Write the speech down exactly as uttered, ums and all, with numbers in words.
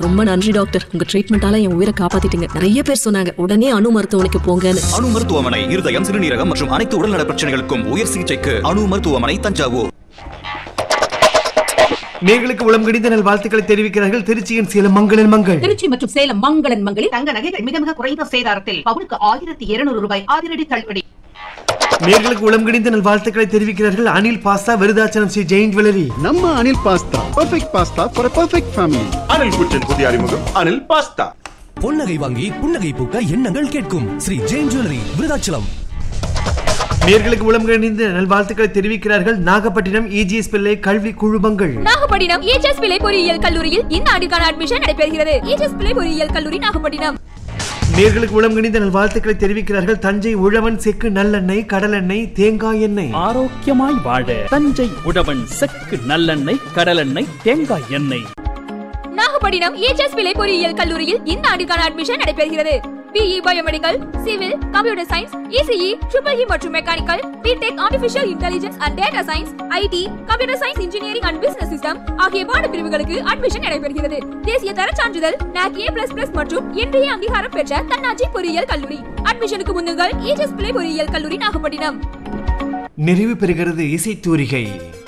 ரொம்ப நன்றி டாக்டர், உங்க ட்ரீட்மெண்டால என் உயிரை காப்பாத்திட்டீங்க. நிறைய பேர் சொன்னாங்க உடனே அணு மருத்துவமனைக்கு போங்கன்னு. அணு மருத்துவமனை இருதயம், சிறுநீரகம் மற்றும் அனைத்து உடல்நல பிரச்சனைகளுக்கும் உயர் சிகிச்சைக்கு அணு மருத்துவமனை, தஞ்சாவூர். நேர்களுக்கு உளம் கடிந்த நல் வாழ்த்துக்களை தெரிவிக்கிறார்கள் திருச்சியின் சேலம் மங்களன் மங்கள். திருச்சி மற்றும் சேலம் மங்களன் மங்களில் தங்க நகைகள் மிக மிக குறைந்த சேதாரத்தில் பவுனுக்கு ஆயிரத்தி இருநூறு ரூபாய் அதிரடி தள்ளுபடி. நேர்களுக்கு உளம் கடிந்த நல் வாழ்த்துக்களை தெரிவிக்கிறார்கள் அனில் பாஸ்தா, விருதாச்சலம் ஸ்ரீ ஜெயின் ஜுவல்லரி. நம்ம Anil pasta perfect pasta for a perfect family. Anil குச்சின் புதிய அறிமுகம் அனில் பாஸ்தா. பொன்னகை வாங்கி புன்னகை பூக்க எண்ணங்கள் கேட்கும் ஸ்ரீ ஜெயின் ஜுவல்லரி, விருதாச்சலம். நேர்களுக்கு உளம் கடிந்த நல் வாழ்த்துக்களை தெரிவிக்கிறார்கள் நாகப்பட்டினம் இஜிஎஸ் பிள்ளை கல்வி குழுமங்கள். நாகப்பட்டினம் இஜிஎஸ் பிள்ளை பொறியியல் கல்லூரியில் இந்த ஆண்டுக்கான அட்மிஷன் நடைபெறுகிறது. இஜிஎஸ் பிள்ளை பொறியியல் கல்லூரி, நாகப்பட்டினம். நேர்களுக்கு உளம் கடிந்த நல் வாழ்த்துக்களை தெரிவிக்கிறார்கள் தஞ்சை உழவன் செக்கு நல்லெண்ணெய், கடலெண்ணெய், தேங்காய் எண்ணெய். ஆரோக்கியமாய் வாழ தஞ்சை உழவன் செக்கு நல்லெண்ணெய், கடலெண்ணெய், தேங்காய் எண்ணெய். நாகப்பட்டினம் இஜிஎஸ் பிள்ளை பொறியியல் கல்லூரியில் இந்த ஆண்டுக்கான அட்மிஷன் நடைபெறுகிறது. BE biomedical, civil, computer science, ECE, triple E மற்றும் mechanical, BTech, artificial intelligence and data science, ID, computer science, engineering and business system ஆகிய பாடப்பிரிவுகளுக்கு அட்மிஷன் நடைபெறுகிறது. தேசிய தர சான்றிதழ் நாக் ஏ பிளஸ் பிளஸ் மற்றும் இன்றைய அங்கீகாரம் பெற்ற தன்னாட்சி பொறியியல் கல்லூரி. அட்மிஷனுக்கு முன்னுங்கள் இஜிஎஸ் பிள்ளை பொறியியல் கல்லூரி, நாகப்பட்டினம். நிறைவு பெறுகிறது இசைத்தூரிகை.